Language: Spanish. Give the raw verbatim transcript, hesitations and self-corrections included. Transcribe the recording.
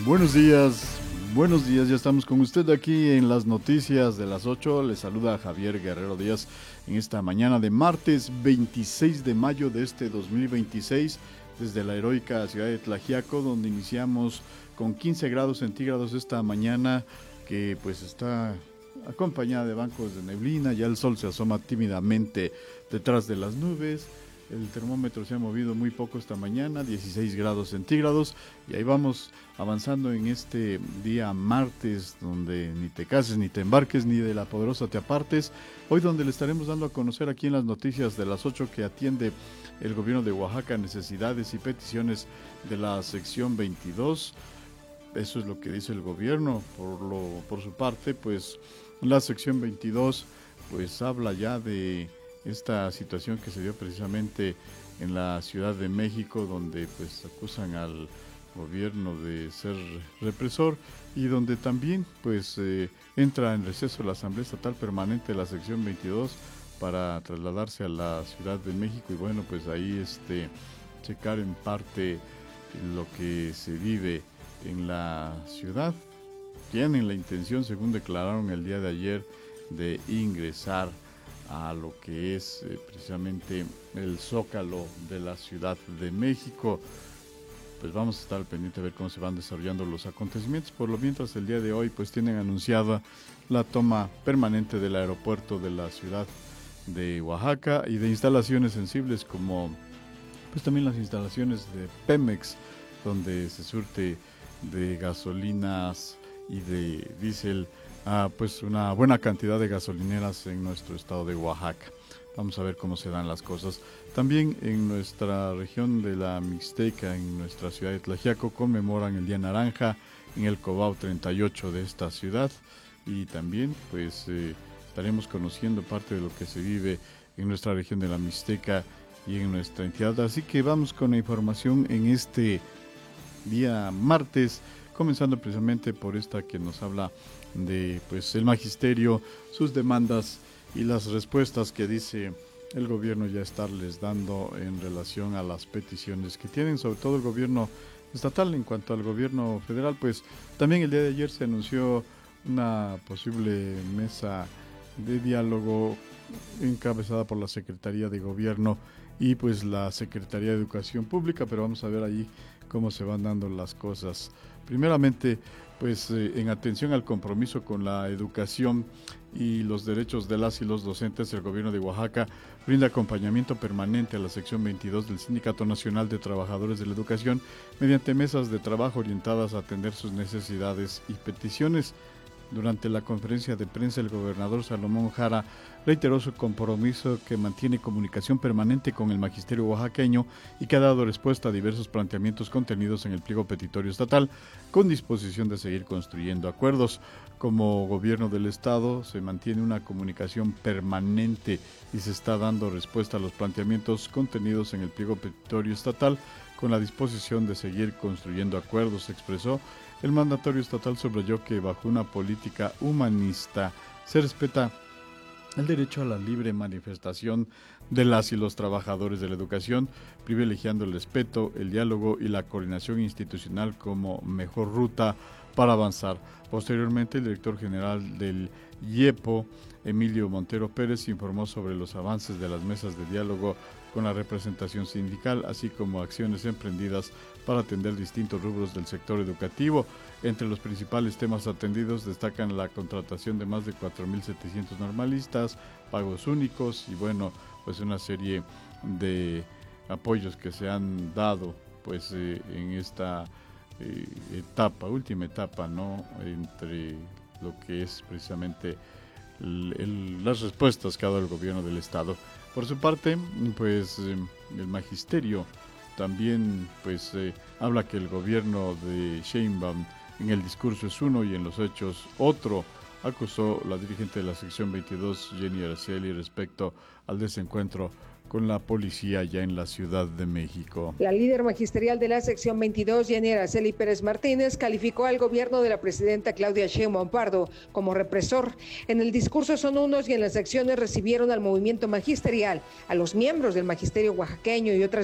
Buenos días, buenos días, ya estamos con usted aquí en las noticias de las ocho. Les saluda Javier Guerrero Díaz en esta mañana de martes veintiséis de mayo de este dos mil veintiséis, desde la heroica ciudad de Tlaxiaco, donde iniciamos con quince grados centígrados esta mañana, que pues está acompañada de bancos de neblina. Ya el sol se asoma tímidamente detrás de las nubes. El termómetro se ha movido muy poco esta mañana, dieciséis grados centígrados, y ahí vamos avanzando en este día martes, donde ni te cases, ni te embarques, ni de la poderosa te apartes. Hoy donde le estaremos dando a conocer aquí en las noticias de las ocho que atiende el gobierno de Oaxaca, necesidades y peticiones de la sección veintidós. Eso es lo que dice el gobierno. Por, lo, por su parte, pues la sección veintidós pues habla ya de esta situación que se dio precisamente en la Ciudad de México, donde pues acusan al gobierno de ser represor, y donde también pues eh, entra en receso la Asamblea Estatal Permanente de la sección veintidós para trasladarse a la Ciudad de México, y bueno, pues ahí este checar en parte lo que se vive en la ciudad. Tienen la intención, según declararon el día de ayer, de ingresar a lo que es eh, precisamente el Zócalo de la Ciudad de México. Pues vamos a estar al pendiente a ver cómo se van desarrollando los acontecimientos. Por lo mientras, el día de hoy pues tienen anunciada la toma permanente del aeropuerto de la ciudad de Oaxaca y de instalaciones sensibles, como pues también las instalaciones de Pemex, donde se surte de gasolinas y de diésel a pues una buena cantidad de gasolineras en nuestro estado de Oaxaca. Vamos a ver cómo se dan las cosas. También en nuestra región de la Mixteca, en nuestra ciudad de Tlaxiaco, conmemoran el Día Naranja en el Cobao treinta y ocho de esta ciudad, y también pues eh, estaremos conociendo parte de lo que se vive en nuestra región de la Mixteca y en nuestra entidad. Así que vamos con la información en este día martes, comenzando precisamente por esta que nos habla de pues el magisterio, sus demandas y las respuestas que dice el gobierno ya estarles dando en relación a las peticiones que tienen, sobre todo el gobierno estatal. En cuanto al gobierno federal, pues también el día de ayer se anunció una posible mesa de diálogo encabezada por la Secretaría de Gobierno y pues la Secretaría de Educación Pública, pero vamos a ver ahí cómo se van dando las cosas. Primeramente, pues eh, en atención al compromiso con la educación y los derechos de las y los docentes, el gobierno de Oaxaca brinda acompañamiento permanente a la sección veintidós del Sindicato Nacional de Trabajadores de la Educación mediante mesas de trabajo orientadas a atender sus necesidades y peticiones. Durante la conferencia de prensa, el gobernador Salomón Jara reiteró su compromiso, que mantiene comunicación permanente con el magisterio oaxaqueño y que ha dado respuesta a diversos planteamientos contenidos en el pliego petitorio estatal, con disposición de seguir construyendo acuerdos. Como gobierno del estado se mantiene una comunicación permanente y se está dando respuesta a los planteamientos contenidos en el pliego petitorio estatal, con la disposición de seguir construyendo acuerdos, expresó. El mandatario estatal subrayó que bajo una política humanista se respeta el derecho a la libre manifestación de las y los trabajadores de la educación, privilegiando el respeto, el diálogo y la coordinación institucional como mejor ruta para avanzar. Posteriormente, el director general del I E P O, Emilio Montero Pérez, informó sobre los avances de las mesas de diálogo con la representación sindical, así como acciones emprendidas para atender distintos rubros del sector educativo. Entre los principales temas atendidos destacan la contratación de más de cuatro mil setecientos normalistas, pagos únicos y bueno, pues una serie de apoyos que se han dado pues eh, en esta eh, etapa, última etapa, ¿no? Entre lo que es precisamente el, el, las respuestas que ha dado el gobierno del estado. Por su parte, pues eh, el magisterio también pues eh, habla que el gobierno de Sheinbaum en el discurso es uno y en los hechos otro. Acusó la dirigente de la sección veintidós, Jenny Araceli, respecto al desencuentro con la policía ya en la Ciudad de México. La líder magisterial de la sección veintidós, Jenny Araceli Pérez Martínez, calificó al gobierno de la presidenta Claudia Sheinbaum Pardo como represor. En el discurso son unos y en las acciones recibieron al movimiento magisterial, a los miembros del magisterio oaxaqueño y otras